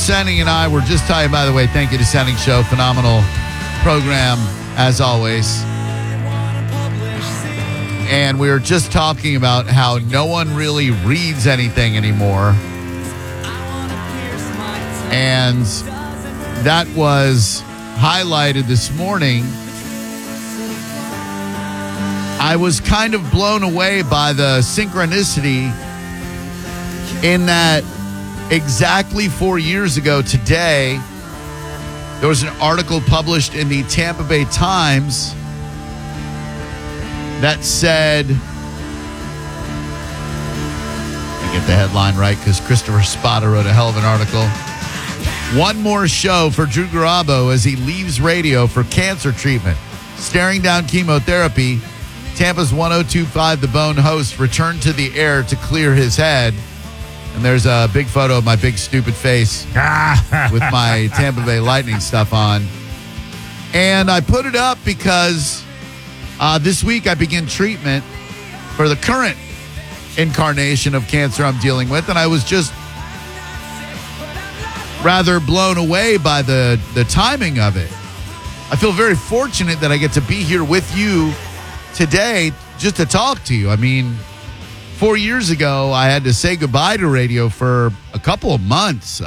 Senning and I were just talking, by the way, thank you to Senning Show. Phenomenal program, as always. And we were just talking about how no one really reads anything anymore. And that was highlighted this morning. I was kind of blown away by the synchronicity in that exactly 4 years ago today, there was an article published in the Tampa Bay Times that said, let me get the headline right because Christopher Spada wrote a hell of an article. One more show for Drew Garabo as he leaves radio for cancer treatment. Staring down chemotherapy, Tampa's 102.5 The Bone host returned to the air to clear his head. And there's a big photo of my big stupid face with my Tampa Bay Lightning stuff on. And I put it up because this week I begin treatment for the current incarnation of cancer I'm dealing with. And I was just rather blown away by the timing of it. I feel very fortunate that I get to be here with you today just to talk to you. I mean, 4 years ago, I had to say goodbye to radio for a couple of months.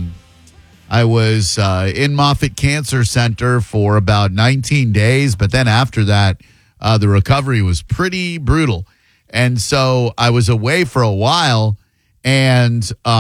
I was in Moffitt Cancer Center for about 19 days, but then after that, the recovery was pretty brutal. And so I was away for a while, and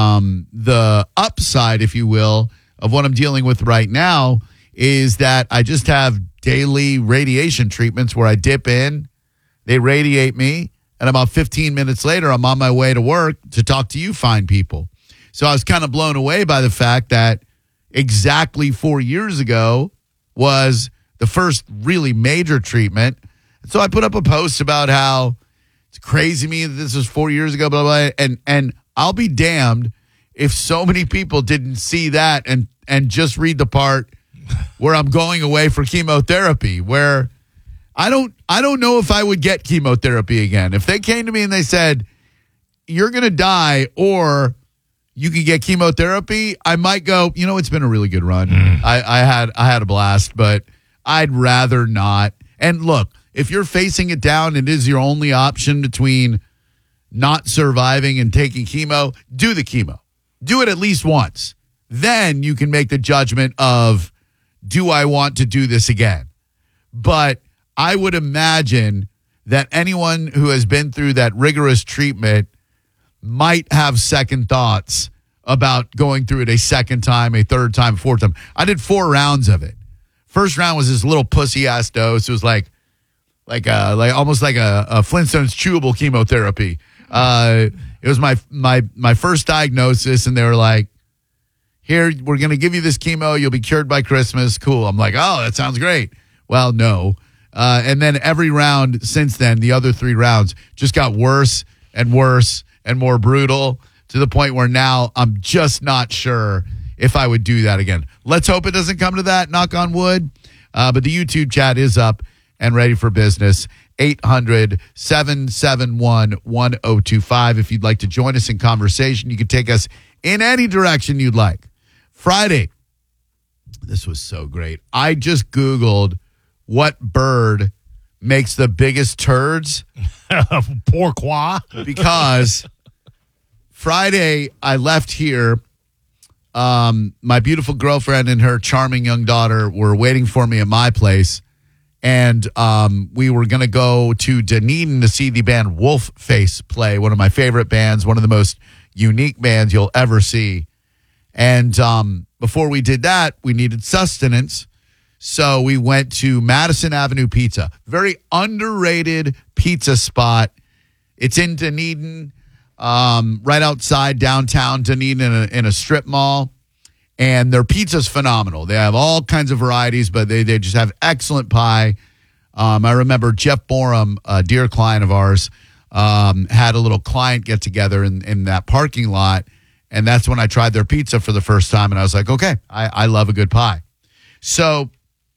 the upside, if you will, of what I'm dealing with right now is that I just have daily radiation treatments where I dip in, they radiate me, and about 15 minutes later, I'm on my way to work to talk to you fine people. So I was kind of blown away by the fact that exactly 4 years ago was the first really major treatment. So I put up a post about how it's crazy to me that this was 4 years ago, blah, blah, blah. And I'll be damned if so many people didn't see that and just read the part where I'm going away for chemotherapy, where I don't know if I would get chemotherapy again. If they came to me and they said, you're going to die or you can get chemotherapy, I might go, it's been a really good run. I had a blast, but I'd rather not. And look, if you're facing it down, it is your only option between not surviving and taking chemo, do the chemo. Do it at least once. Then you can make the judgment of, do I want to do this again? But I would imagine that anyone who has been through that rigorous treatment might have second thoughts about going through it a second time, a third time, fourth time. I did 4 rounds of it. First round was this little pussy-ass dose. It was like almost like a Flintstones chewable chemotherapy. It was my first diagnosis, and they were like, here, we're going to give you this chemo. You'll be cured by Christmas. Cool. I'm like, oh, that sounds great. Well, no. And then every round since then, the other 3 rounds just got worse and worse and more brutal to the point where now I'm just not sure if I would do that again. Let's hope it doesn't come to that, knock on wood. But the YouTube chat is up and ready for business. 800-771-1025. If you'd like to join us in conversation, you can take us in any direction you'd like. Friday, this was so great. I just Googled what bird makes the biggest turds. Pourquoi? Because Friday, I left here. My beautiful girlfriend and her charming young daughter were waiting for me at my place. And we were going to go to Dunedin to see the band Wolfface play, one of my favorite bands, one of the most unique bands you'll ever see. And before we did that, we needed sustenance. So we went to Madison Avenue Pizza, very underrated pizza spot. It's in Dunedin, right outside downtown Dunedin in a strip mall. And their pizza's phenomenal. They have all kinds of varieties, but they just have excellent pie. I remember Jeff Borum, a dear client of ours, had a little client get together in that parking lot. And that's when I tried their pizza for the first time. And I was like, okay, I love a good pie. So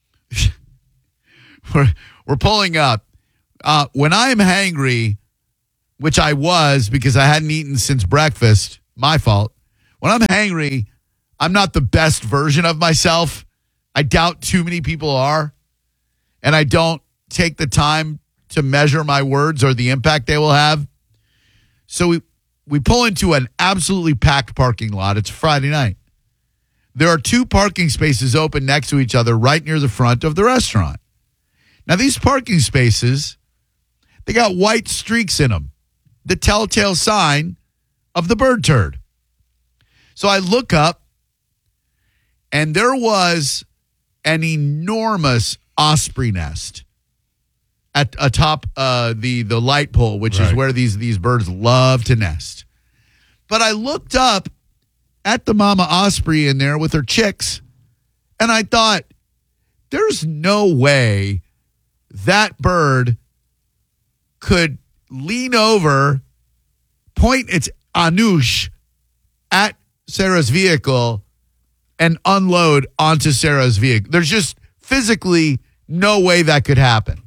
we're pulling up. When I am hangry, which I was because I hadn't eaten since breakfast, my fault. When I'm hangry, I'm not the best version of myself. I doubt too many people are. And I don't take the time to measure my words or the impact they will have. So we pull into an absolutely packed parking lot. It's Friday night. There are 2 parking spaces open next to each other right near the front of the restaurant. Now, these parking spaces, they got white streaks in them, the telltale sign of the bird turd. So I look up, and there was an enormous osprey nest atop the light pole, which is where these birds love to nest. But I looked up at the mama osprey in there with her chicks, and I thought, there's no way that bird could lean over, point its anoush at Sarah's vehicle, and unload onto Sarah's vehicle. There's just physically no way that could happen.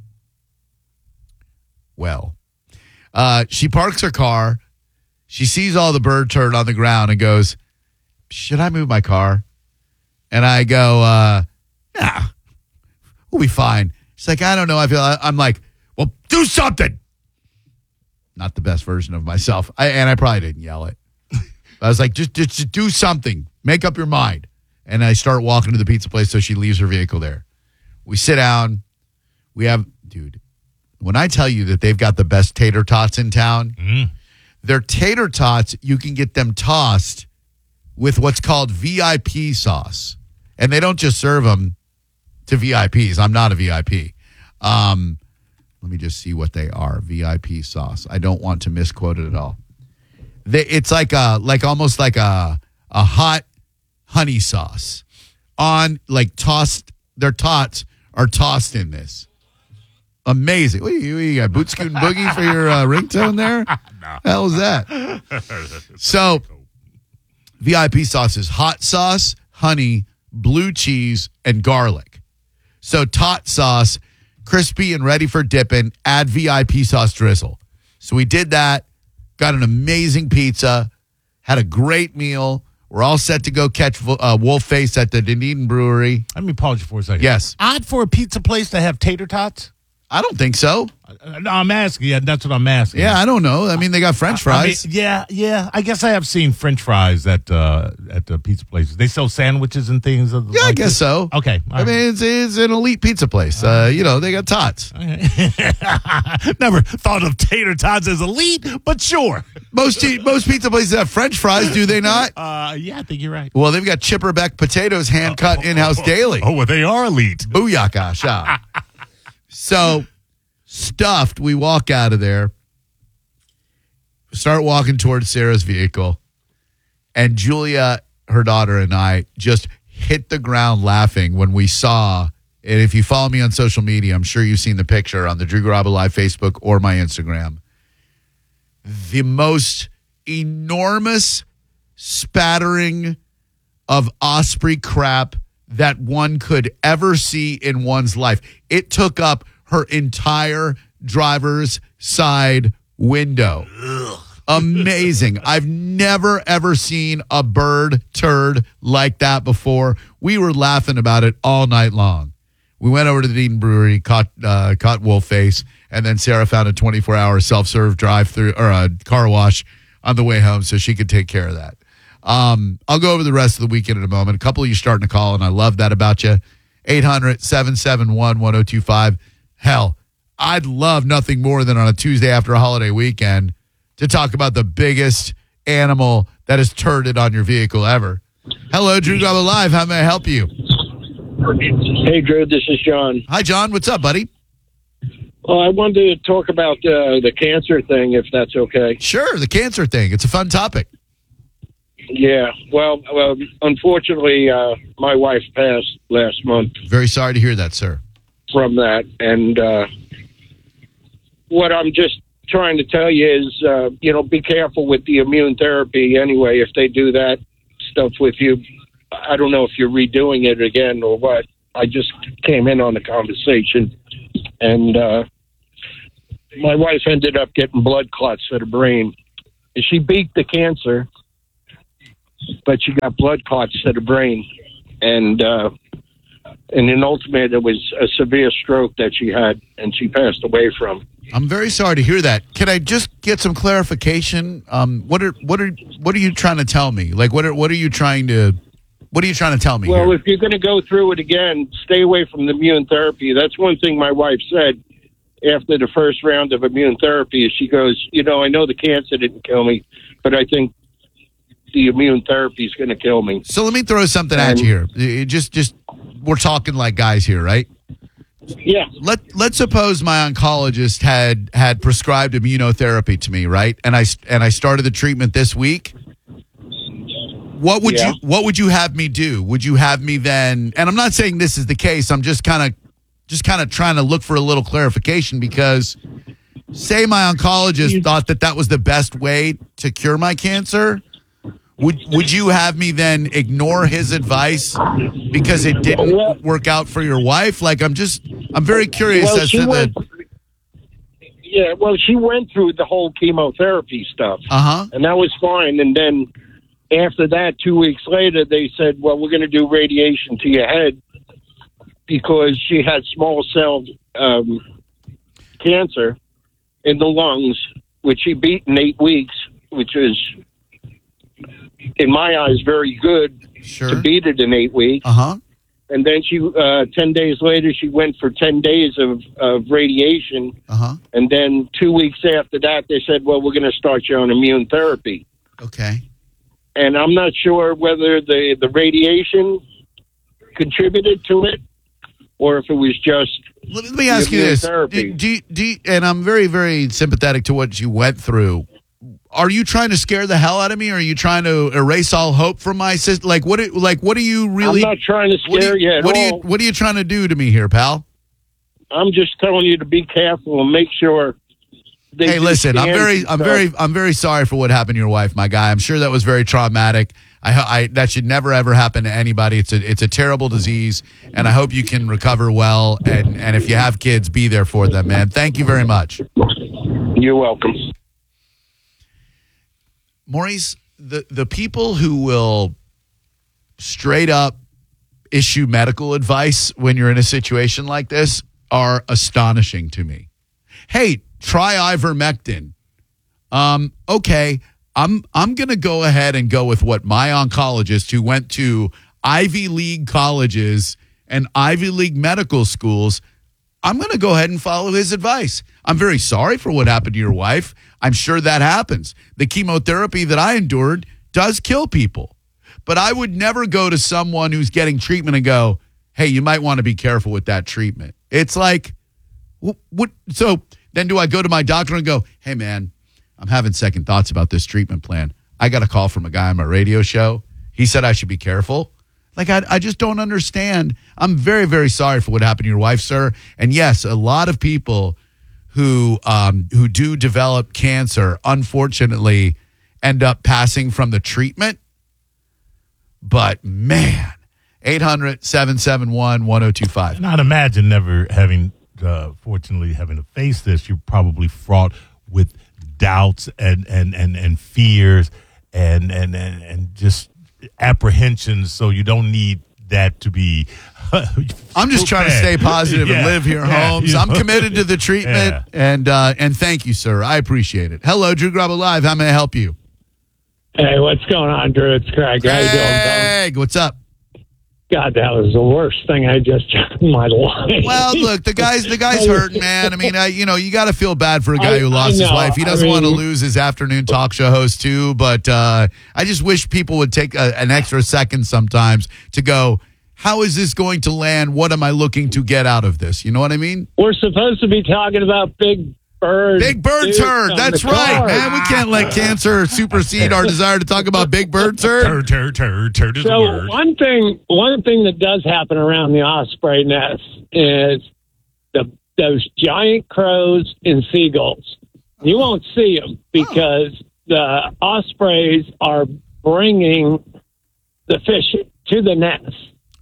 Well, she parks her car. She sees all the bird turd on the ground and goes, should I move my car? And I go, nah, we'll be fine. She's like, I don't know. I'm like, well, do something. Not the best version of myself. I probably didn't yell it. I was like, just do something. Make up your mind. And I start walking to the pizza place, so she leaves her vehicle there. We sit down. Dude, when I tell you that they've got the best tater tots in town, their tater tots, you can get them tossed with what's called VIP sauce. And they don't just serve them to VIPs. I'm not a VIP. Let me just see what they are. VIP sauce. I don't want to misquote it at all. It's almost like a hot honey sauce on tossed. Their tots are tossed in this. Amazing. What you got? Boot Scootin' Boogie for your ringtone there? No. Hell is that? So, VIP sauce is hot sauce, honey, blue cheese, and garlic. So, tot sauce, crispy and ready for dipping, add VIP sauce drizzle. So, we did that, got an amazing pizza, had a great meal. We're all set to go catch Wolf Face at the Dunedin Brewery. Let me pause you for a second. Yes. Odd for a pizza place to have tater tots? I don't think so. No, I'm asking. Yeah, that's what I'm asking. Yeah, I don't know. I mean, they got French fries. Yeah. I guess I have seen French fries at the pizza places. They sell sandwiches and things. Yeah, I guess so. Okay. I mean, it's an elite pizza place. They got tots. Okay. Never thought of tater tots as elite, but sure. Most pizza places have French fries, do they not? Yeah, I think you're right. Well, they've got chipperbeck potatoes hand-cut in-house daily. Oh, well, they are elite. Booyaka, sha. So, stuffed, we walk out of there, start walking towards Sarah's vehicle, and Julia, her daughter, and I just hit the ground laughing when we saw, and if you follow me on social media, I'm sure you've seen the picture on the Drew Garabo Live Facebook or my Instagram, the most enormous spattering of osprey crap that one could ever see in one's life. It took up her entire driver's side window. Ugh. Amazing. I've never, ever seen a bird turd like that before. We were laughing about it all night long. We went over to the Dunedin Brewery, caught Wolf Face, and then Sarah found a 24-hour self-serve drive-through or a car wash on the way home so she could take care of that. I'll go over the rest of the weekend in a moment. A couple of you starting to call, and I love that about you. 800-771-1025. Hell, I'd love nothing more than on a Tuesday after a holiday weekend to talk about the biggest animal that has turded on your vehicle ever. Hello, Drew Garabo Live. How may I help you? Hey, Drew. This is John. Hi, John. What's up, buddy? Well, I wanted to talk about the cancer thing, if that's okay. Sure, the cancer thing. It's a fun topic. Yeah. Well, unfortunately, my wife passed last month. Very sorry to hear that, sir. From that. And what I'm just trying to tell you is, be careful with the immune therapy anyway. If they do that stuff with you, I don't know if you're redoing it again or what. I just came in on the conversation. And my wife ended up getting blood clots to the brain. She beat the cancer. but she got blood clots to the brain, and then ultimately it was a severe stroke that she had, and she passed away from. I'm very sorry to hear that. Can I just get some clarification? What are you trying to tell me? Like, what are you trying to tell me? Well, here? if you're going to go through it again, stay away from the immune therapy. That's one thing my wife said after the first round of immune therapy. Is she goes, I know the cancer didn't kill me, but I think the immune therapy is going to kill me. So let me throw something at you here. Just we're talking like guys here, right? Yeah. Let's suppose my oncologist had prescribed immunotherapy to me, right? And I started the treatment this week. What would you have me do? Would you have me then? And I'm not saying this is the case. I'm just kind of trying to look for a little clarification, because say my oncologist thought that was the best way to cure my cancer. Would you have me then ignore his advice because it didn't work out for your wife? Like, I'm very curious as to the. Yeah, well, she went through the whole chemotherapy stuff, and that was fine. And then after that, 2 weeks later, they said, "Well, we're going to do radiation to your head because she had small cell cancer in the lungs, which she beat in 8 weeks, which is, in my eyes, very good to beat it in 8 weeks." And then she, 10 days later, she went for 10 days of radiation. And then 2 weeks after that, they said, "Well, we're going to start you on immune therapy." Okay. And I'm not sure whether the radiation contributed to it or if it was just. Let me ask you this. And I'm very, very sympathetic to what you went through. Are you trying to scare the hell out of me? Or are you trying to erase all hope from my sister? What are you really? I'm not trying to scare you at all. What are you trying to do to me here, pal? I'm just telling you to be careful and make sure. Hey, listen, I'm very sorry for what happened to your wife, my guy. I'm sure that was very traumatic. That should never ever happen to anybody. It's a terrible disease, and I hope you can recover well. And if you have kids, be there for them, man. Thank you very much. You're welcome. Maurice, the people who will straight up issue medical advice when you're in a situation like this are astonishing to me. Hey, try ivermectin. Okay, I'm going to go ahead and go with what my oncologist, who went to Ivy League colleges and Ivy League medical schools, I'm going to go ahead and follow his advice. I'm very sorry for what happened to your wife. I'm sure that happens. The chemotherapy that I endured does kill people. But I would never go to someone who's getting treatment and go, "Hey, you might want to be careful with that treatment." It's like, what? So then do I go to my doctor and go, "Hey, man, I'm having second thoughts about this treatment plan. I got a call from a guy on my radio show. He said I should be careful." Like, I just don't understand. I'm very, very sorry for what happened to your wife, sir. And yes, a lot of people who do develop cancer, unfortunately, end up passing from the treatment. But, man, 800-771-1025. And I'd imagine never fortunately having to face this, you're probably fraught with doubts and fears and just apprehensions, so you don't need that to be. I'm just trying to stay positive and live here, Holmes. I'm committed to the treatment, and thank you, sir. I appreciate it. Hello, Drew Garabo Live. How may I help you? Hey, what's going on, Drew? It's Craig. How you doing, Craig, what's up? God, that was the worst thing I just in my life. Well, look, the guy's hurting, man. I mean, you got to feel bad for a guy who lost his wife. He doesn't want to lose his afternoon talk show host too, but I just wish people would take an extra second sometimes to go, how is this going to land? What am I looking to get out of this? You know what I mean? We're supposed to be talking about Big Bird. Big Bird turd. That's right, man. We can't let cancer supersede our desire to talk about Big Bird turd. Turd is the word. one thing that does happen around the osprey nest is those giant crows and seagulls. You won't see them because the ospreys are bringing the fish to the nest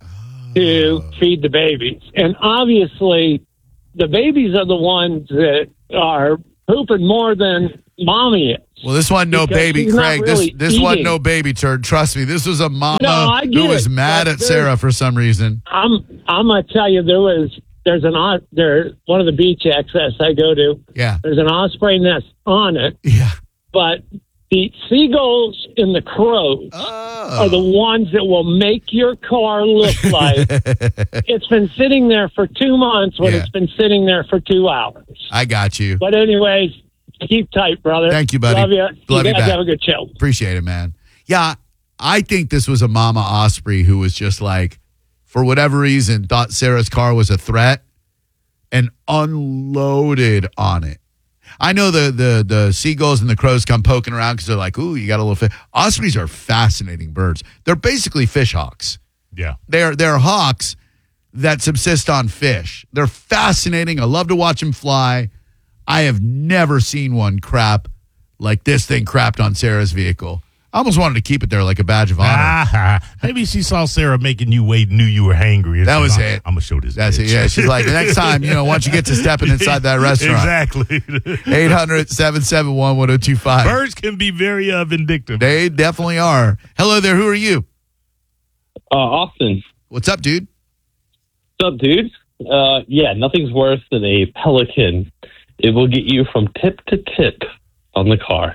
to feed the babies. And obviously, the babies are the ones that are pooping more than mommy is. Well, this wasn't no Because baby, she's not Craig. really This wasn't eating. no baby turd. Trust me. This was a mama I get who was it, mad but at Sarah for some reason. I'm gonna tell you, there's one of the beach access I go to. Yeah. There's an osprey nest on it, Yeah. but the seagulls and the crows are the ones that will make your car look like it's been sitting there for 2 months when Yeah. it's been sitting there for 2 hours. I got you. But anyways, keep tight, brother. Thank you, buddy. Love you. Love you guys back. have a good show. Appreciate it, man. Yeah, I think this was a mama osprey who was just like, for whatever reason, thought Sarah's car was a threat and unloaded on it. I know the seagulls and the crows come poking around because they're like, ooh, you got a little fish. Ospreys are fascinating birds. They're basically fish hawks. Yeah. They're hawks that subsist on fish. They're fascinating. I love to watch them fly. I have never seen one crap like this thing crapped on Sarah's vehicle. I almost wanted to keep it there like a badge of honor. Maybe she saw Sarah making you wait, knew you were hangry. That was it. I'm going to show this That's bitch. it. Yeah, she's like, the next time, once you get to stepping inside that restaurant. Exactly. 800-771-1025. Birds can be very vindictive. They definitely are. Hello there. Who are you? Austin. What's up, dude? What's up, dude? Yeah, nothing's worse than a pelican. It will get you from tip to tip on the car.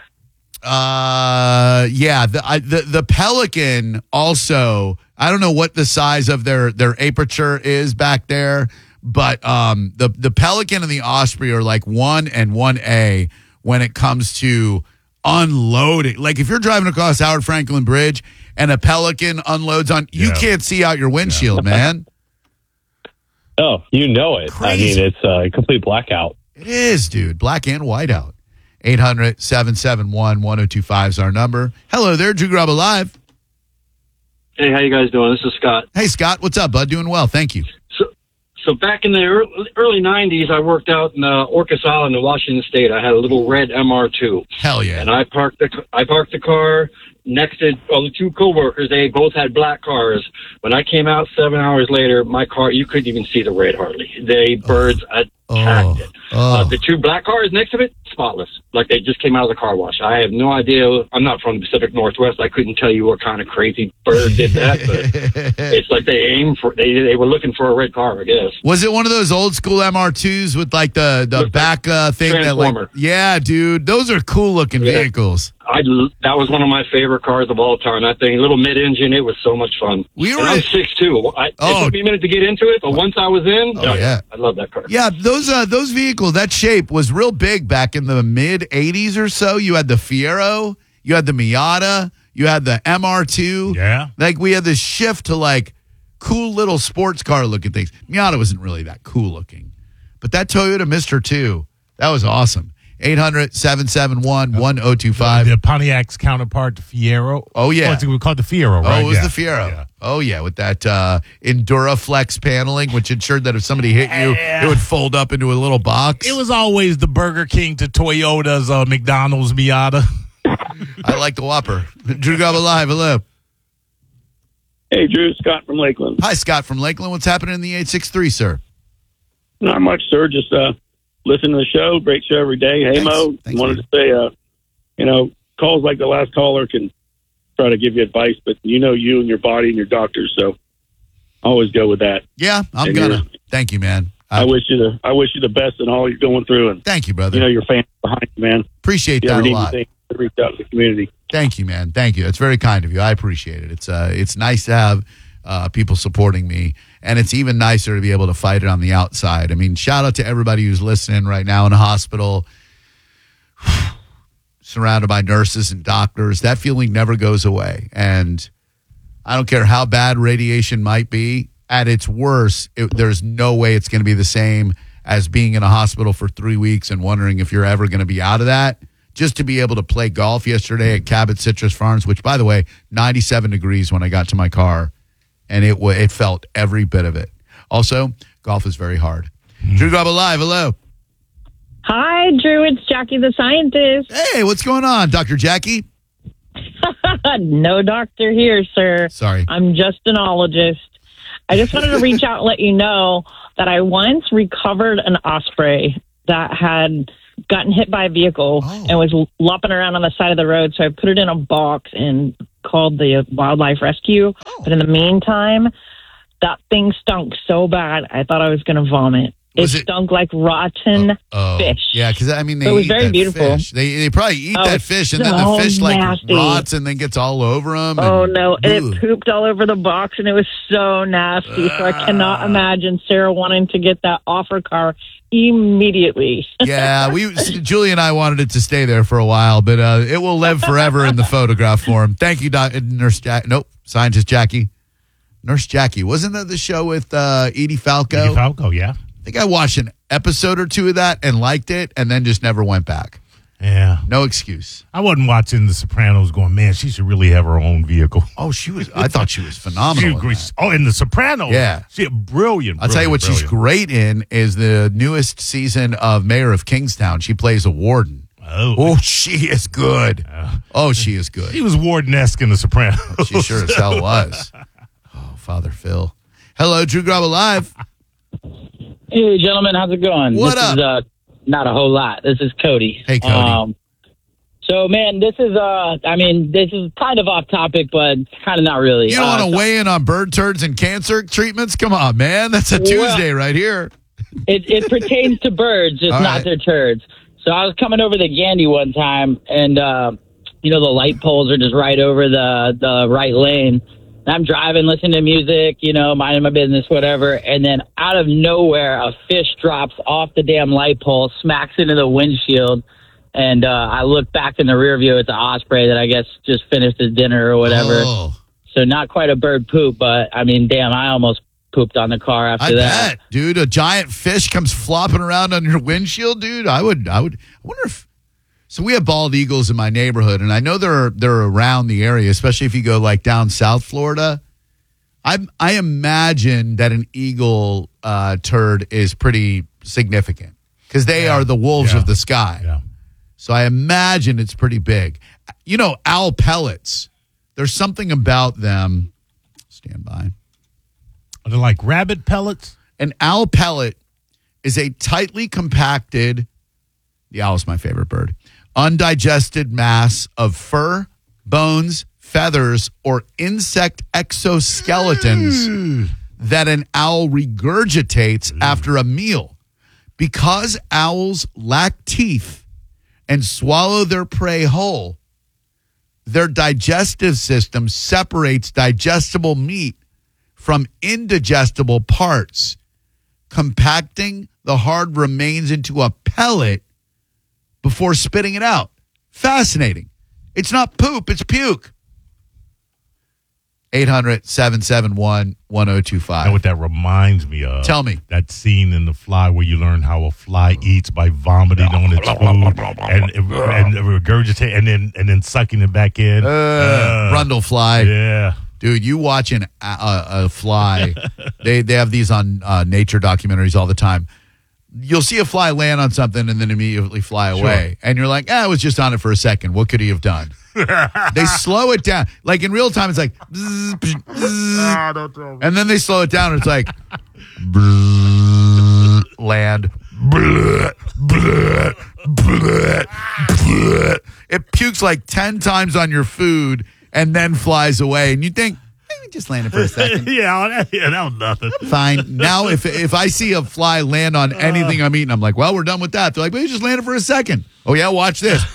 Yeah, the pelican also, I don't know what the size of their aperture is back there, but the pelican and the osprey are like 1 and 1A when it comes to unloading. Like if you're driving across Howard Franklin Bridge and a pelican unloads on, you can't see out your windshield, man. Oh, you know it. Crazy. I mean, it's a complete blackout. It is, dude. Black and white out. 800-771-1025 is our number. Hello there, Drew Grub Alive. Hey, how you guys doing? This is Scott. Hey, Scott. What's up, bud? Doing well. Thank you. So back in the early 90s, I worked out in Orcas Island in Washington State. I had a little red MR2. Hell yeah. And I parked the car next to the two coworkers. They both had black cars. When I came out 7 hours later, my car, you couldn't even see the red hardly. Birds attacked it. The two black cars next to it, spotless. Like they just came out of the car wash. I have no idea. I'm not from the Pacific Northwest. I couldn't tell you what kind of crazy bird did that, but it's like they were looking for a red car, I guess. Was it one of those old school MR2s with like the back thing that like, Transformer. yeah, dude, those are cool looking vehicles. That was one of my favorite cars of all time. That thing, little mid-engine, it was so much fun. I'm 6'2". It took me a minute to get into it, but once I was in, yeah. I love that car. Yeah, those vehicles, that shape was real big back in the mid 80s or so. You had the Fiero, you had the Miata, you had the MR2. Yeah. Like we had this shift to like cool little sports car looking things. Miata wasn't really that cool looking. But that Toyota Mr. 2, that was awesome. 800-771-1025. The Pontiac's counterpart, the Fiero. Oh, yeah. We called the Fiero, right? Oh, it was the Fiero. Oh, yeah, with that Enduraflex paneling, which ensured that if somebody hit you, it would fold up into a little box. It was always the Burger King to Toyota's McDonald's Miata. I like the Whopper. Drew Gobble Live, hello. Hey, Drew, Scott from Lakeland. Hi, Scott from Lakeland. What's happening in the 863, sir? Not much, sir. Just listen to the show. Great show every day. Hey, Thanks. Mo, Thanks, wanted man. to say, calls like the last caller can try to give you advice, but you and your body and your doctor, so always go with that. Yeah, I'm And gonna. Thank you, man. I wish you the best in all you're going through, and Thank you, brother. your fans behind you, man. Appreciate You that ever a need lot. anything, reach out to the community. Thank you, man. Thank you. That's very kind of you. I appreciate it. It's nice to have people supporting me, and it's even nicer to be able to fight it on the outside. I mean, shout out to everybody who's listening right now in a hospital, surrounded by nurses and doctors. That feeling never goes away, and I don't care how bad radiation might be. At its worst, there's no way it's going to be the same as being in a hospital for 3 weeks and wondering if you're ever going to be out of that. Just to be able to play golf yesterday at Cabot Citrus Farms, which, by the way, 97 degrees when I got to my car, and it felt every bit of it. Also, golf is very hard. Drew Gobble Live, hello. Hi, Drew. It's Jackie the scientist. Hey, what's going on, Dr. Jackie? No doctor here, sir. Sorry. I'm just an ologist. I just wanted to reach out and let you know that I once recovered an osprey that had gotten hit by a vehicle Oh. and was lopping around on the side of the road. So I put it in a box and called the wildlife rescue. Oh. But in the meantime, that thing stunk so bad, I thought I was going to vomit. Was It it- stunk like rotten Oh, fish. yeah, because I mean, they It was eat very that beautiful. fish. They probably eat Oh, that it's fish, and then the so fish like nasty. rots and then gets all over them. Oh no! And Ugh. it pooped all over the box, and it was so nasty. So I cannot imagine Sarah wanting to get that off her car immediately. Yeah, Julie and I wanted it to stay there for a while, but it will live forever in the photograph form. Thank you, Nurse Jack. Nope, Scientist Jackie. Nurse Jackie. Wasn't that the show with Edie Falco? Edie Falco, yeah. I think I watched an episode or two of that and liked it, and then just never went back. Yeah. No excuse. I wasn't watching The Sopranos going, man, she should really have her own vehicle. Oh, I thought she was phenomenal. in that. Oh, in The Sopranos. Yeah. She brilliant. I'll tell you what she's great in is the newest season of Mayor of Kingstown. She plays a warden. Oh, she is good. Oh, she is good. He was Warden-esque in The Sopranos. She sure as hell was. Oh, Father Phil. Hello, Drew Graba Live. Hey, gentlemen, how's it going? What this up? is not a whole lot. This is Cody. Hey, Cody. So, man, this is this is kind of off topic, but kind of not really. You don't want to weigh in on bird turds and cancer treatments? Come on, man. That's a Tuesday right here. It pertains to birds, just All not right. their turds. So I was coming over the Gandy one time, and the light poles are just right over the right lane. And I'm driving, listening to music, minding my business, whatever. And then out of nowhere, a fish drops off the damn light pole, smacks into the windshield. And I look back in the rear view at the osprey that I guess just finished his dinner or whatever. Oh, So not quite a bird poop, but I mean, damn, I almost pooped on the car after I that. bet, dude. A giant fish comes flopping around on your windshield, dude. I wonder if. So we have bald eagles in my neighborhood, and I know they're around the area, especially if you go like down South Florida. I imagine that an eagle turd is pretty significant because they are the wolves of the sky. Yeah. So I imagine it's pretty big. Owl pellets. There's something about them. Stand by. Are they like rabbit pellets? An owl pellet is a tightly compacted, the owl is my favorite bird, undigested mass of fur, bones, feathers, or insect exoskeletons that an owl regurgitates after a meal. Because owls lack teeth and swallow their prey whole, their digestive system separates digestible meat from indigestible parts, compacting the hard remains into a pellet before spitting it out. Fascinating. It's not poop, it's puke. 800-771-1025. You know what that reminds me of? Tell me. That scene in The Fly where you learn how a fly eats by vomiting on its food and regurgitate and then sucking it back in. Brundle fly. Yeah. Dude, you watch a fly. They have these on nature documentaries all the time. You'll see a fly land on something and then immediately fly away. And you're like, it was just on it for a second. What could he have done? They slow it down. Like in real time, it's like, bzz, bzz, bzz. And then they slow it down and it's like, bzz, land. Bzz, bzz, bzz, bzz. It pukes like 10 times on your food and then flies away. And you think, just landed for a second. yeah, that was nothing. Fine. Now, if I see a fly land on anything I'm eating, I'm like, well, we're done with that. They're like, but you just landed for a second. Oh, yeah, watch this.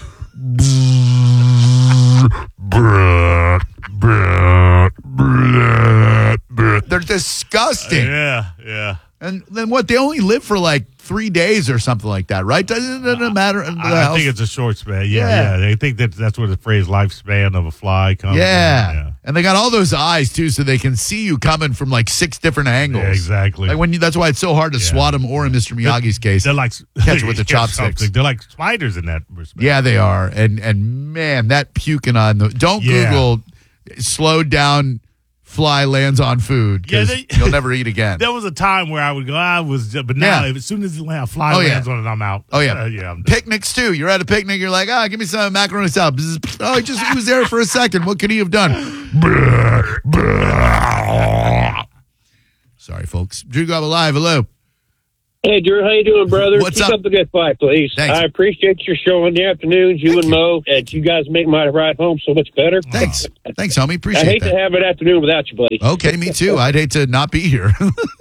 They're disgusting. Yeah. And then what? They only live for like 3 days or something like that, right? Doesn't matter. I think it's a short span. Yeah. They think that's where the phrase lifespan of a fly comes from. Yeah. And they got all those eyes, too, so they can see you coming from like 6 different angles. Yeah, exactly. Like that's why it's so hard to swat them, or in Mr. Miyagi's case, They're like catch it with the chopsticks. They're like spiders in that respect. Yeah, they are. And man, that puking on the don't Google slowed down fly lands on food because you'll never eat again. There was a time where I would go, but now as soon as a fly lands on it, I'm out. Oh, yeah. I'm done. Picnics, too. You're at a picnic. You're like, give me some macaroni salad. Bzz. Oh, he was there for a second. What could he have done? Sorry, folks. Drew Graba Live. Hello. Hey, Drew, how you doing, brother? What's Keep up? up the good fight, please. Thanks. I appreciate your show in the afternoons, you and Mo, and you guys make my ride home so much better. Thanks, homie. I Appreciate hate that. to have an afternoon without you, buddy. Okay, me too. I'd hate to not be here.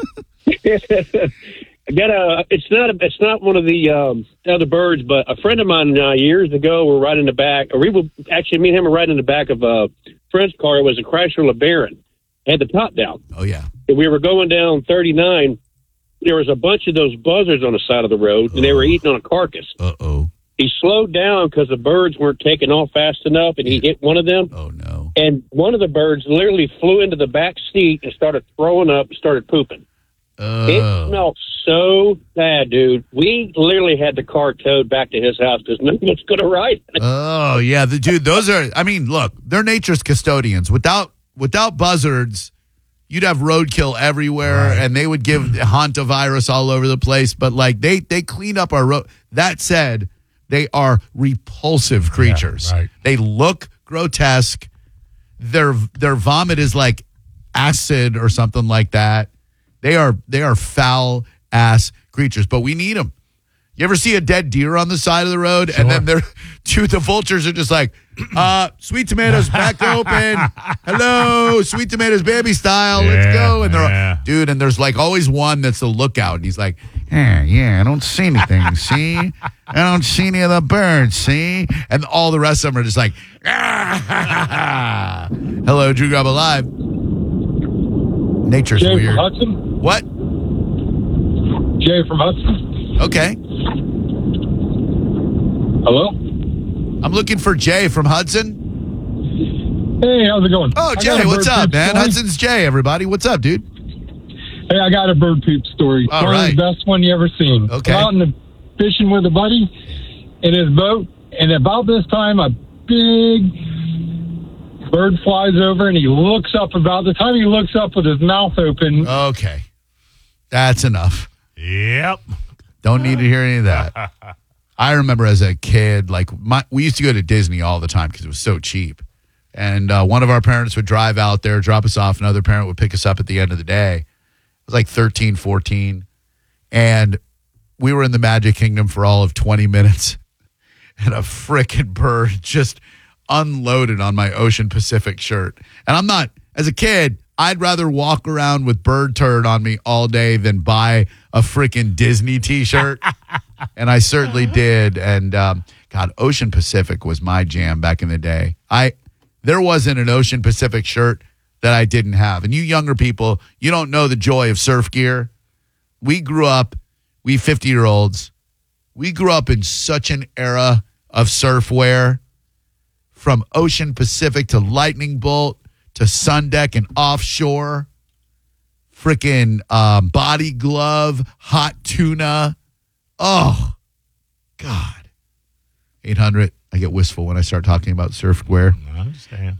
I got it's not one of the other birds, but a friend of mine years ago were riding in the back, or me and him were riding in the back of a friend's car. It was a Chrysler LeBaron, had the top down. Oh yeah. And we were going down 39. There was a bunch of those buzzards on the side of the road, and they were eating on a carcass. Uh-oh. He slowed down because the birds weren't taking off fast enough, and he hit one of them. Oh no. And one of the birds literally flew into the back seat and started throwing up, started pooping. It smelled so bad, dude. We literally had the car towed back to his house because no one's going to ride it. Oh yeah, dude. Those are. I mean, look, they're nature's custodians. Without buzzards, you'd have roadkill everywhere, and they would give hantavirus all over the place. But like they clean up our road. That said, they are repulsive creatures. Yeah, right. They look grotesque. Their vomit is like acid or something like that. They are foul ass creatures, but we need them. You ever see a dead deer on the side of the road, and then the vultures are just like, sweet tomatoes back open. Hello, sweet tomatoes baby style. Let's go. And they're dude, and there's like always one that's the lookout. And he's like, yeah, I don't see anything. See, I don't see any of the birds. See, and all the rest of them are just like, hello, Drew Garabo Live. Nature's Jay weird. from Hudson? What? Jay from Hudson? Okay. Hello? I'm looking for Jay from Hudson. Hey, how's it going? Oh, I got Jay, a what's bird up, poop man? story. Hudson's Jay, everybody. What's up, dude? Hey, I got a bird poop story. All Probably right. the best one you ever seen. Okay. I'm out in the fishing with a buddy in his boat, and about this time, a big bird flies over, and he looks up. About the time he looks up with his mouth open, Okay. That's enough. Yep. Don't need to hear any of that. I remember as a kid, like we used to go to Disney all the time because it was so cheap. And one of our parents would drive out there, drop us off. Another parent would pick us up at the end of the day. It was like 13, 14. And we were in the Magic Kingdom for all of 20 minutes. And a frickin' bird just unloaded on my Ocean Pacific shirt. And I'm not, as a kid, I'd rather walk around with bird turd on me all day than buy a frickin' Disney t-shirt. And I certainly did. And God, Ocean Pacific was my jam back in the day. There wasn't an Ocean Pacific shirt that I didn't have. And you younger people, you don't know the joy of surf gear. We grew up, we 50-year-olds, we grew up in such an era of surf wear, from Ocean Pacific to Lightning Bolt to Sundeck and Offshore, freaking Body Glove, Hot Tuna. Oh, God. 800. I get wistful when I start talking about surf wear. I understand.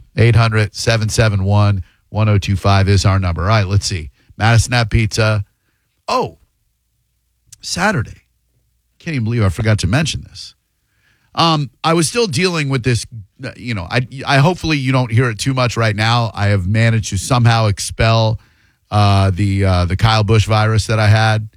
800-771-1025 is our number. All right, let's see. Madison Ave Pizza. Oh, Saturday. Can't even believe I forgot to mention this. I was still dealing with this, I hopefully you don't hear it too much right now. I have managed to somehow expel the Kyle Busch virus that I had.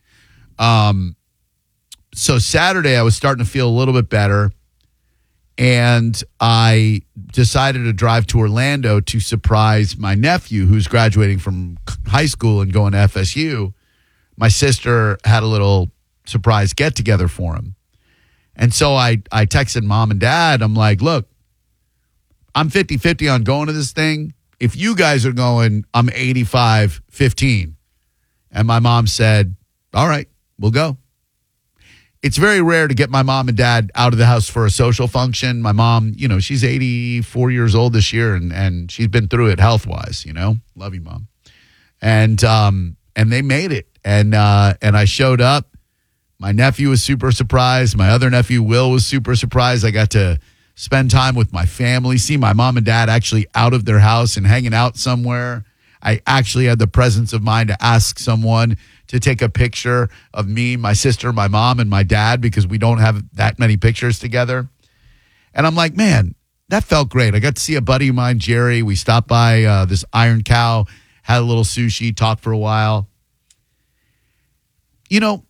So Saturday I was starting to feel a little bit better, and I decided to drive to Orlando to surprise my nephew who's graduating from high school and going to FSU. My sister had a little surprise get-together for him. And so I texted mom and dad. I'm like, look, I'm 50-50 on going to this thing. If you guys are going, I'm 85-15. And my mom said, all right, we'll go. It's very rare to get my mom and dad out of the house for a social function. My mom, she's 84 years old this year, and she's been through it health-wise, Love you, Mom. And they made it. And I showed up. My nephew was super surprised. My other nephew, Will, was super surprised. I got to spend time with my family, see my mom and dad actually out of their house and hanging out somewhere. I actually had the presence of mind to ask someone to take a picture of me, my sister, my mom, and my dad, because we don't have that many pictures together. And I'm like, man, that felt great. I got to see a buddy of mine, Jerry. We stopped by this Iron Cow, had a little sushi, talked for a while.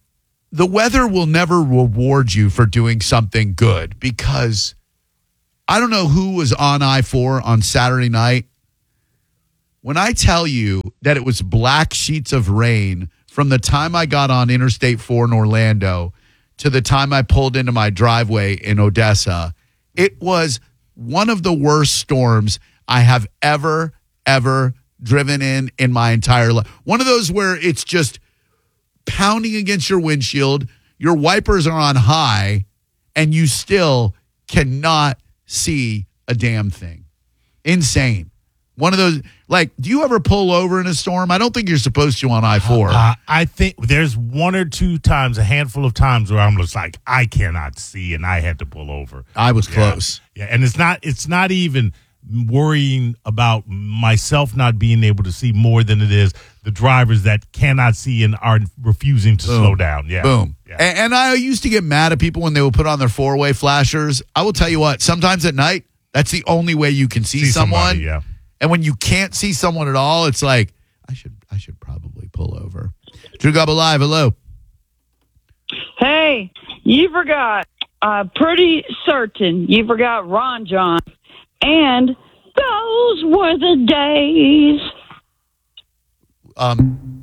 the weather will never reward you for doing something good, because I don't know who was on I-4 on Saturday night. When I tell you that it was black sheets of rain from the time I got on Interstate 4 in Orlando to the time I pulled into my driveway in Odessa, it was one of the worst storms I have ever driven in my entire life. One of those where it's just pounding against your windshield, your wipers are on high, and you still cannot see a damn thing. Insane. One of those, like, do you ever pull over in a storm? I don't think you're supposed to on I-4. I think there's one or two times, a handful of times where I'm just like, I cannot see, and I had to pull over. I was close. Yeah, and it's not even worrying about myself not being able to see more than it is the drivers that cannot see and are refusing to slow down. Yeah. Boom. Yeah. And I used to get mad at people when they would put on their four-way flashers. I will tell you what, sometimes at night, that's the only way you can see someone. Somebody, yeah. And when you can't see someone at all, it's like, I should probably pull over. Drew Gobble Live, hello. Hey, you forgot, pretty certain you forgot Ron John. And those were the days. I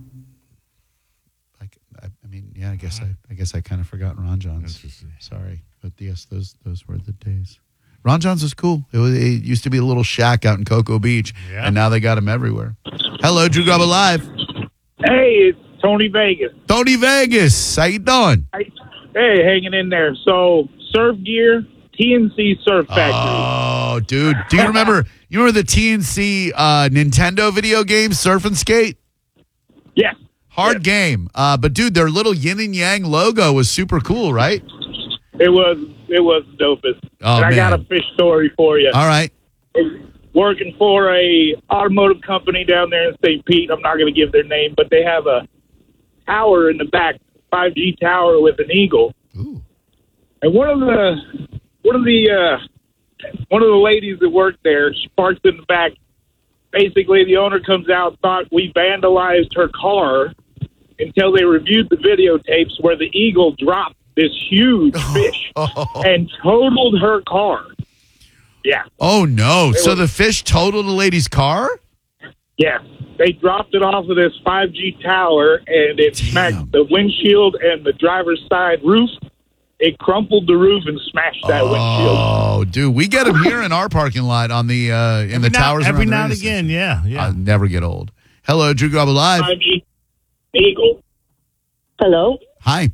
mean, yeah, I guess I kind of forgot Ron John's. Sorry, but yes, those were the days. Ron John's was cool. It used to be a little shack out in Cocoa Beach, and now they got him everywhere. Hello, Drew Gobble Live. Hey, it's Tony Vegas. Tony Vegas, how you doing? Hey, hanging in there. So, surf gear, TNC Surf Factory. Oh, dude, do you remember? You remember the TNC Nintendo video game, Surf and Skate? Yes. Hard game, but dude, their little yin and yang logo was super cool, right? It was dopest. Oh, and I got man. a fish story for you. All right. Working for a automotive company down there in St. Pete. I'm not going to give their name, but they have a tower in the back, 5G tower with an eagle. Ooh. And one of the ladies that worked there, she parks in the back. Basically, the owner comes out, thought we vandalized her car until they reviewed the videotapes where the eagle dropped this huge fish and totaled her car. Yeah. Oh, no. So the fish totaled a lady's car? Yeah. They dropped it off of this 5G tower, and it smacked the windshield and the driver's side roof. It crumpled the roof and smashed that windshield. Oh, dude. We get them here in our parking lot on the in the towers. Every around the now and radio again, station. yeah. I'll never get old. Hello, Drew Gobble Live. 5G Eagle. Hello? Hi.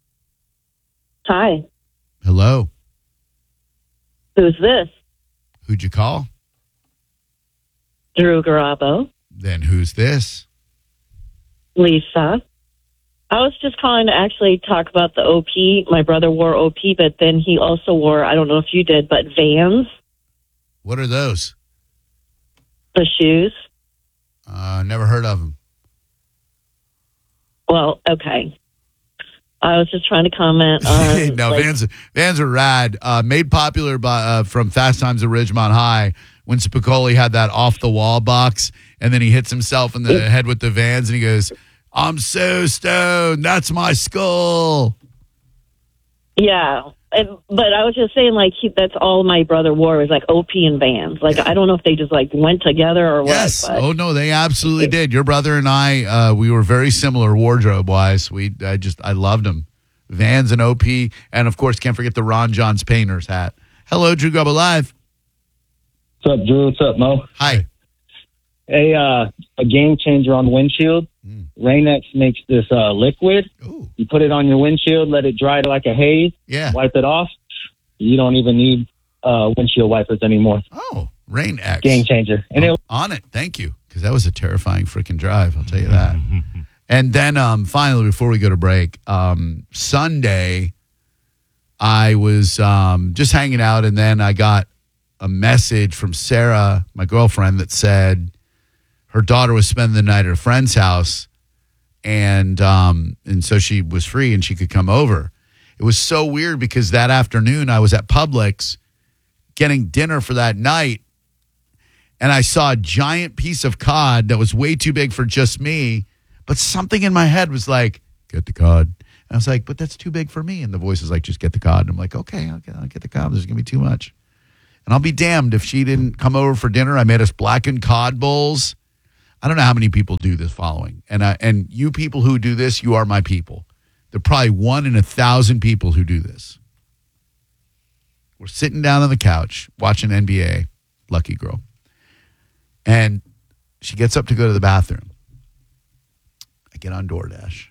Hi. Hello. Who's this? Who'd you call? Drew Garabo. Then who's this? Lisa. I was just calling to actually talk about the OP. My brother wore OP, but then he also wore, I don't know if you did, but Vans, What are those? the shoes. Never heard of them. Well, okay. I was just trying to comment on... No, Vans are rad. Made popular by from Fast Times at Ridgemont High when Spicoli had that off-the-wall box, and then he hits himself in the head with the Vans, and he goes, I'm so stoned. That's my skull. Yeah. But I was just saying, like, that's all my brother wore was, like, OP and Vans. Like, I don't know if they just, like, went together or Yes. what. But Oh, no, they absolutely did. Your brother and I, we were very similar wardrobe-wise. I loved them. Vans and OP, and, of course, can't forget the Ron John's Painters hat. Hello, Drew Gobble Live. What's up, Drew? What's up, Mo? Hi. Hey, a game changer on the windshield. Rain-X makes this liquid. Ooh. You put it on your windshield, let it dry like a haze. Yeah. Wipe it off. You don't even need windshield wipers anymore. Oh, Rain-X. Game changer. And it On it. Thank you. Because that was a terrifying freaking drive. I'll tell you that. And then finally, before we go to break, Sunday, I was just hanging out, and then I got a message from Sarah, my girlfriend, that said her daughter was spending the night at a friend's house, and so she was free and she could come over. It was so weird because that afternoon I was at Publix getting dinner for that night, and I saw a giant piece of cod that was way too big for just me, but something in my head was like, get the cod. And I was like, but that's too big for me. And the voice is like, just get the cod. And I'm like, okay, I'll get the cod. There's going to be too much. And I'll be damned if she didn't come over for dinner. I made us blackened cod bowls. I don't know how many people do this following. And you people who do this, you are my people. There are probably 1 in 1,000 people who do this. We're sitting down on the couch watching NBA, lucky girl. And she gets up to go to the bathroom. I get on DoorDash.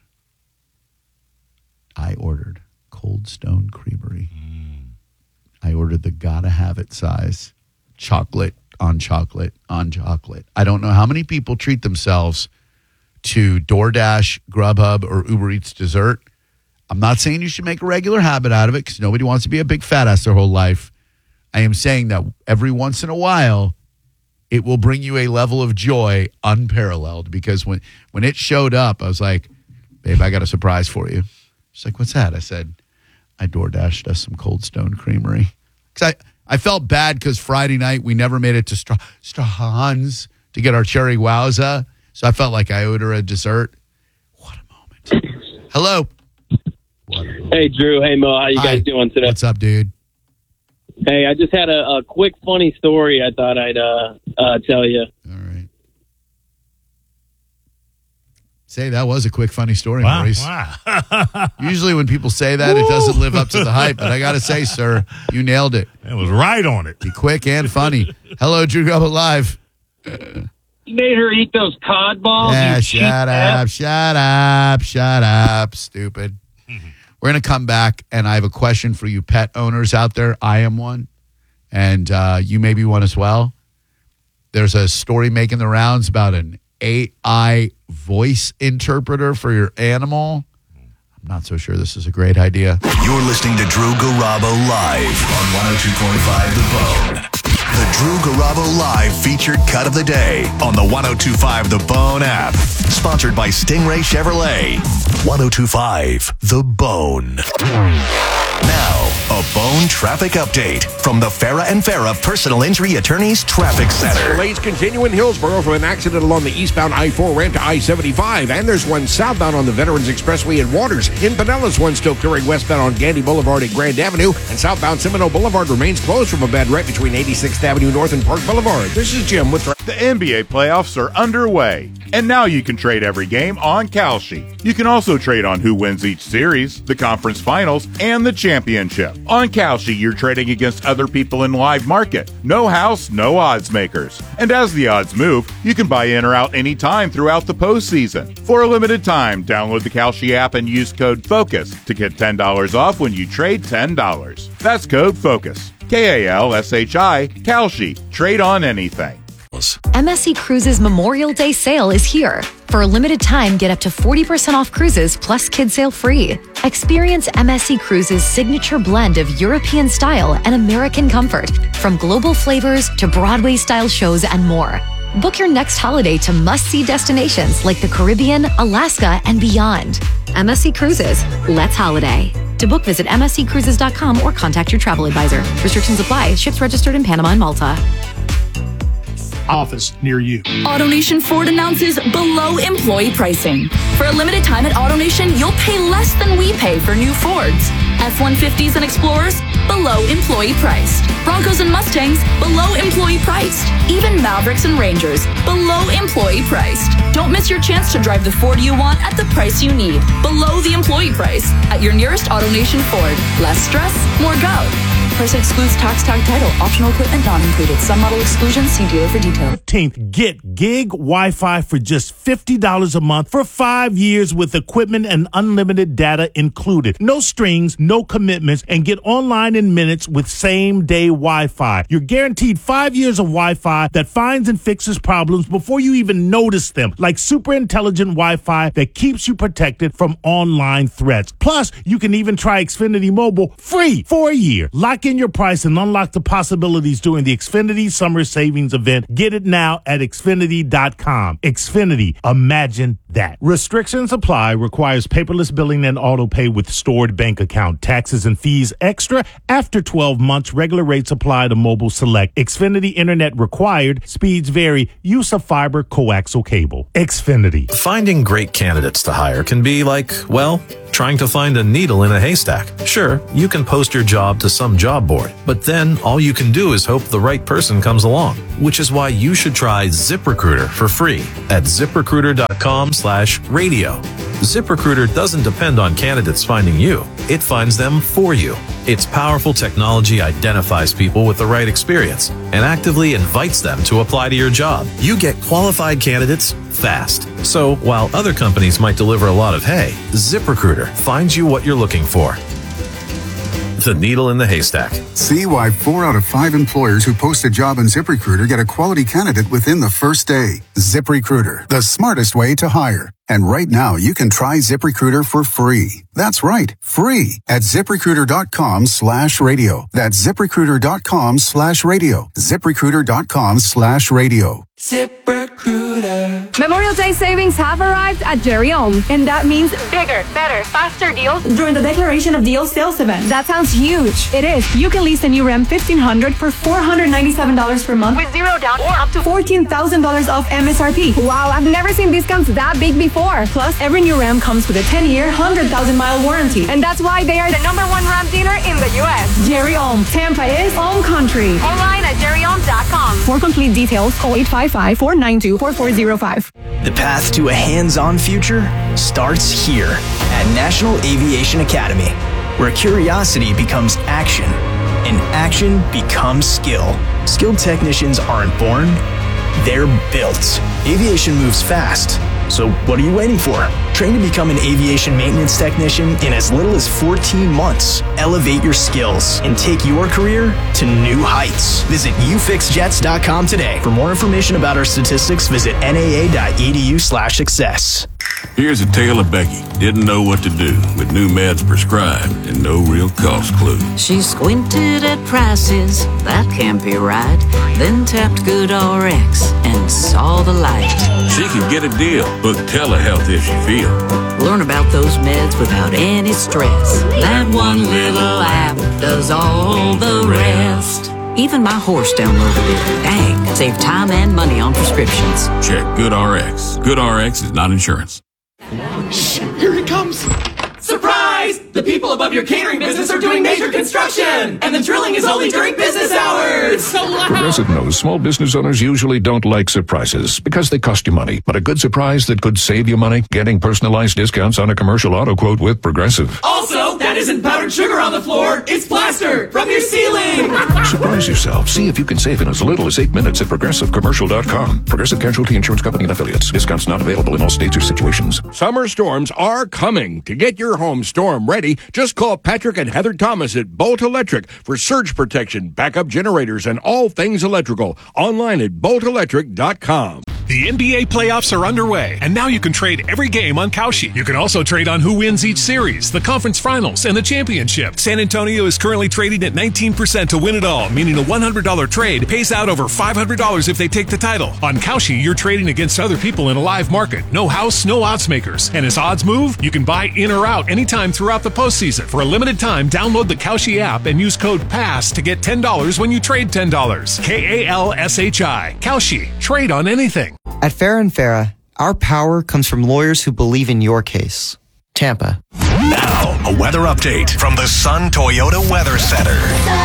I ordered Cold Stone Creamery. I ordered the gotta have it size. Chocolate on chocolate on chocolate. I don't know how many people treat themselves to DoorDash, Grubhub, or Uber Eats dessert. I'm not saying you should make a regular habit out of it because nobody wants to be a big fat ass their whole life. I am saying that every once in a while, it will bring you a level of joy unparalleled because when it showed up, I was like, babe, I got a surprise for you. She's like, what's that? I said, I DoorDashed us some Cold Stone Creamery. Because I felt bad because Friday night we never made it to Strahan's to get our cherry wowza. So I felt like I owed her a dessert. What a moment. Hello. Hey, Drew. Hey, Mo. How you guys doing today? What's up, dude? Hey, I just had a quick funny story I thought I'd tell you. All right. Say that was a quick, funny story, Wow. Maurice. Wow. Usually when people say that, it doesn't live up to the hype. But I got to say, sir, you nailed it. It was right on it. Be quick and funny. Hello, Drew Garabo Live. You made her eat those cod balls. Yeah, you shut up, stupid. We're going to come back, and I have a question for you pet owners out there. I am one, and you may be one as well. There's a story making the rounds about an AI voice interpreter for your animal. I'm not so sure this is a great idea. You're listening to Drew Garabo Live on 102.5 The Bone. The Drew Garabo Live featured cut of the day on the 102.5 The Bone app. Sponsored by Stingray Chevrolet. 102.5 The Bone. Now, a Bone traffic update from the Farah and Farah Personal Injury Attorneys Traffic Center. Delays continue in Hillsborough from an accident along the eastbound I-4 ramp to I-75. And there's one southbound on the Veterans Expressway at Waters. In Pinellas, one still clearing westbound on Gandy Boulevard at Grand Avenue. And southbound Seminole Boulevard remains closed from a bad wreck between 86th Avenue North and Park Boulevard. This is Jim with... The NBA playoffs are underway, and now you can trade every game on Kalshi. You can also trade on who wins each series, the conference finals, and the championship. On Kalshi, you're trading against other people in live market. No house, no odds makers. And as the odds move, you can buy in or out anytime throughout the postseason. For a limited time, download the Kalshi app and use code FOCUS to get $10 off when you trade $10. That's code FOCUS. Kalshi, Kalshi. Trade on anything. MSC Cruises Memorial Day sale is here. For a limited time, get up to 40% off cruises plus kid sail free. Experience MSC Cruises' signature blend of European style and American comfort, from global flavors to Broadway-style shows and more. Book your next holiday to must-see destinations like the Caribbean, Alaska, and beyond. MSC Cruises. Let's holiday. To book, visit msccruises.com or contact your travel advisor. Restrictions apply. Ships registered in Panama and Malta. Office near you. AutoNation Ford announces below employee pricing. For a limited time at AutoNation, you'll pay less than we pay for new Fords. F-150s and Explorers, below employee priced. Broncos and Mustangs, below employee priced. Even Mavericks and Rangers, below employee priced. Don't miss your chance to drive the Ford you want at the price you need. Below the employee price at your nearest AutoNation Ford. Less stress, more go. Price excludes tax, tag, title. Optional equipment not included. Some model exclusions. See dealer for details. 15th, get gig Wi-Fi for just $50 a month for 5 years with equipment and unlimited data included. No strings, no commitments, and get online in minutes with same-day Wi-Fi. You're guaranteed 5 years of Wi-Fi that finds and fixes problems before you even notice them, like super intelligent Wi-Fi that keeps you protected from online threats. Plus, you can even try Xfinity Mobile free for a year. Lock in your price and unlock the possibilities during the Xfinity Summer Savings Event. Get it now at Xfinity.com. Xfinity. Imagine that. Restrictions apply. Requires paperless billing and auto pay with stored bank account. Taxes and fees extra after 12 months. Regular rates apply to mobile select. Xfinity Internet required. Speeds vary. Use of fiber coaxial cable. Xfinity. Finding great candidates to hire can be like, well, trying to find a needle in a haystack. Sure, you can post your job to some job board, but then all you can do is hope the right person comes along, which is why you should try ZipRecruiter for free at ZipRecruiter.com/radio. ZipRecruiter doesn't depend on candidates finding you. It finds them for you. Its powerful technology identifies people with the right experience and actively invites them to apply to your job. You get qualified candidates fast. So while other companies might deliver a lot of hay, ZipRecruiter finds you what you're looking for. The needle in the haystack. See why 4 out of 5 employers who post a job on ZipRecruiter get a quality candidate within the first day. ZipRecruiter, the smartest way to hire. And right now, you can try ZipRecruiter for free. That's right, free at ZipRecruiter.com/radio. That's ZipRecruiter.com/radio. ZipRecruiter.com/radio. ZipRecruiter. Memorial Day savings have arrived at Jerry Ohm, and that means bigger, better, faster deals during the Declaration of Deals sales event. That sounds huge. It is. You can lease a new Ram 1500 for $497 per month with zero down or up to $14,000 off MSRP. Wow, I've never seen discounts that big before. Plus, every new Ram comes with a 10-year, 100,000-mile warranty, and that's why they are the #1 Ram dealer in the U.S. Jerry Ohm. Tampa is Ohm Country. Online at jerryohm.com. For complete details, call 855-492-4405. The path to a hands-on future starts here at National Aviation Academy, where curiosity becomes action and action becomes skill. Skilled technicians aren't born, they're built. Aviation moves fast, so what are you waiting for? Train to become an aviation maintenance technician in as little as 14 months. Elevate your skills and take your career to new heights. Visit ufixjets.com today. For more information about our statistics, visit naa.edu/success. Here's a tale of Becky. Didn't know what to do with new meds prescribed and no real cost clue. She squinted at prices, that can't be right. Then tapped GoodRx and saw the light. She could get a deal. Book telehealth if she feels. Learn about those meds without any stress. That one little app does all the rest. Even my horse downloaded it. Dang, save time and money on prescriptions. Check GoodRx. GoodRx is not insurance. Shh, here he comes. Surprise! The people above your catering business are doing major construction, and the drilling is only during business hours. So loud. Progressive knows small business owners usually don't like surprises because they cost you money. But a good surprise that could save you money, getting personalized discounts on a commercial auto quote with Progressive. Also, that isn't powdered sugar on the floor. It's plaster from your ceiling. Surprise yourself. See if you can save in as little as 8 minutes at ProgressiveCommercial.com. Progressive Casualty Insurance Company and Affiliates. Discounts not available in all states or situations. Summer storms are coming. To get your home storm ready, just call Patrick and Heather Thomas at Bolt Electric for surge protection, backup generators, and all things electrical. Online at boltelectric.com. The NBA playoffs are underway, and now you can trade every game on Kalshi. You can also trade on who wins each series, the conference finals, and the championship. San Antonio is currently trading at 19% to win it all, meaning a $100 trade pays out over $500 if they take the title. On Kalshi, you're trading against other people in a live market. No house, no odds makers. And as odds move, you can buy in or out anytime throughout the postseason. For a limited time, download the Kalshi app and use code PASS to get $10 when you trade $10. KALSHI. Kalshi. Trade on anything. At Farah & Farah, our power comes from lawyers who believe in your case. Tampa. Now, a weather update from the Sun Toyota Weather Center.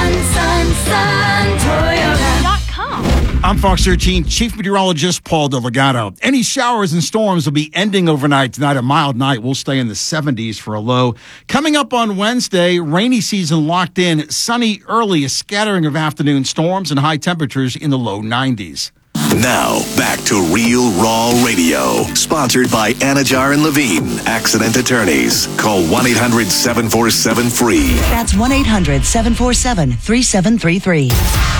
Sun, Toyota.com. I'm Fox 13 Chief Meteorologist Paul Delgado. Any showers and storms will be ending overnight tonight. A mild night will stay in the 70s for a low. Coming up on Wednesday, rainy season locked in. Sunny early, a scattering of afternoon storms and high temperatures in the low 90s. Now, back to Real Raw Radio. Sponsored by Anajar and Levine, Accident Attorneys. Call 1-800-747-FREE. That's 1-800-747-3733.